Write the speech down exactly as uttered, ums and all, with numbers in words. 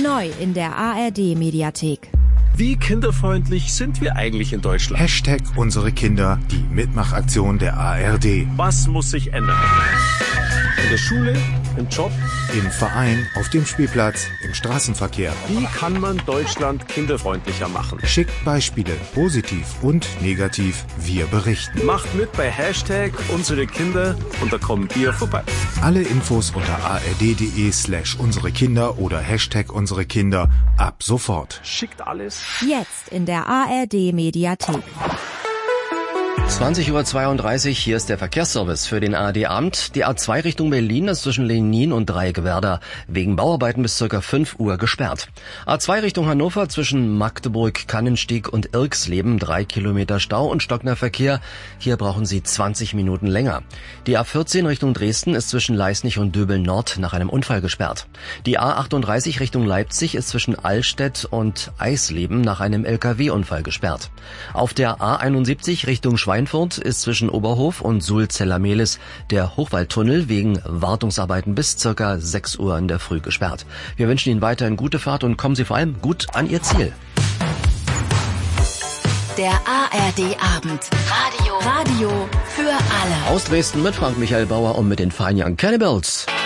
Neu in der A R D-Mediathek. Wie kinderfreundlich sind wir eigentlich in Deutschland? Hashtag unsere Kinder, die Mitmachaktion der A R D. Was muss sich ändern? In der Schule, im Job, im Verein, auf dem Spielplatz, im Straßenverkehr. Wie kann man Deutschland kinderfreundlicher machen? Schickt Beispiele, positiv und negativ, wir berichten. Macht mit bei Hashtag unsere Kinder und da kommen wir vorbei. Alle Infos unter ard.de slash unsere Kinder oder Hashtag unsere Kinder ab sofort. Schickt alles. Jetzt in der A R D-Mediathek. zwanzig Uhr zweiunddreißig, hier ist der Verkehrsservice für den A R D-Abend. Die A zwei Richtung Berlin ist zwischen Lenin und Dreieckwerder wegen Bauarbeiten bis ca. fünf Uhr gesperrt. A zwei Richtung Hannover zwischen Magdeburg, Kannenstieg und Irksleben, drei Kilometer Stau und stockender Verkehr. Hier brauchen Sie zwanzig Minuten länger. Die A vierzehn Richtung Dresden ist zwischen Leisnig und Döbeln Nord nach einem Unfall gesperrt. Die A achtunddreißig Richtung Leipzig ist zwischen Allstedt und Eisleben nach einem L K W-Unfall gesperrt. Auf der A einundsiebzig Richtung Schweinfurt ist zwischen Oberhof und Sulzeller-Mehlis der Hochwaldtunnel wegen Wartungsarbeiten bis circa sechs Uhr in der Früh gesperrt. Wir wünschen Ihnen weiterhin gute Fahrt und kommen Sie vor allem gut an Ihr Ziel. Der A R D-Abend. Radio. Radio für alle. Aus Dresden mit Frank Michael Bauer und mit den Fine Young Cannibals.